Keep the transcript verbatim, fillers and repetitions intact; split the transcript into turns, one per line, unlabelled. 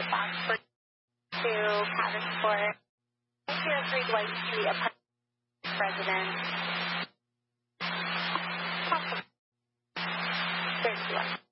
Oxford to Cavensport. If you agreed like to be a president. Possible. thirty-one.